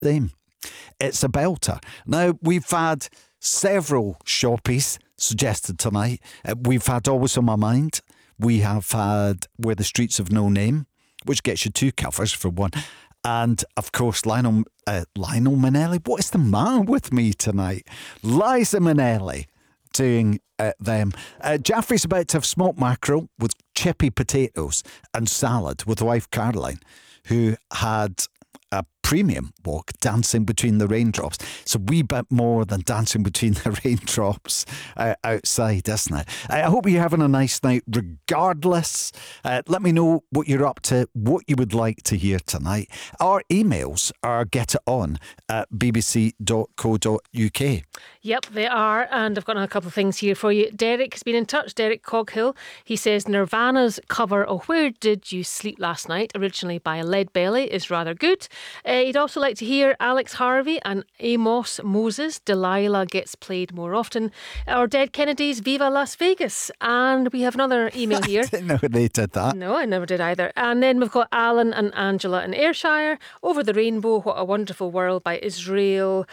name. It's a belter. Now, we've had several shoppies suggested tonight. We've had Always on My Mind. We have had Where the Streets Have No Name, which gets you 2 covers for one. And, of course, Lionel Minnelli. What is the matter with me tonight? Liza Minnelli doing them. Jaffrey's about to have smoked mackerel with chippy potatoes and salad with wife Caroline, who had a premium walk, Dancing Between the Raindrops. It's a wee bit more than Dancing Between the Raindrops outside, isn't it? I hope you're having a nice night regardless. Let me know what you're up to, what you would like to hear tonight. Our emails are getiton@bbc.co.uk. Yep, they are. And I've got a couple of things here for you. Derek has been in touch, Derek Coghill. He says Nirvana's cover of Where Did You Sleep Last Night, originally by Leadbelly, is rather good. He'd also like to hear Alex Harvey and Amos Moses, Delilah Gets Played More Often, or Dead Kennedys, Viva Las Vegas. And we have another email here. I didn't know they did that. No, I never did either. And then we've got Alan and Angela in Ayrshire, Over the Rainbow, What a Wonderful World by Israel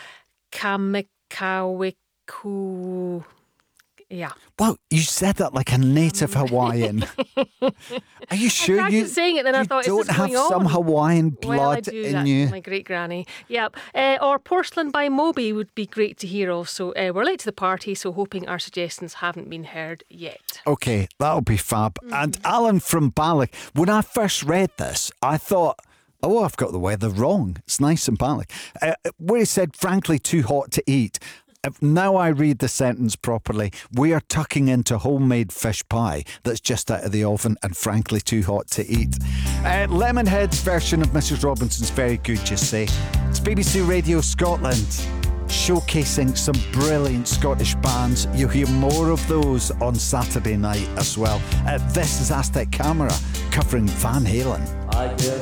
Kamikawiku. Yeah. Well, you said that like a native Hawaiian. Are you sure I started saying it, then I thought, don't is this have going on? some Hawaiian blood I do, in that's you? my great granny. Yep. Or Porcelain by Moby would be great to hear also. We're late to the party, so hoping our suggestions haven't been heard yet. Okay, that'll be fab. And Alan from Balloch, when I first read this, I thought, oh, I've got the weather wrong. It's nice in Balloch. Where he said, frankly, too hot to eat. If now I read the sentence properly, we are tucking into homemade fish pie that's just out of the oven and frankly too hot to eat. Lemonhead's version of Mrs. Robinson's very good, you say. It's BBC Radio Scotland, showcasing some brilliant Scottish bands. You'll hear more of those on Saturday night as well. This is Aztec Camera covering Van Halen.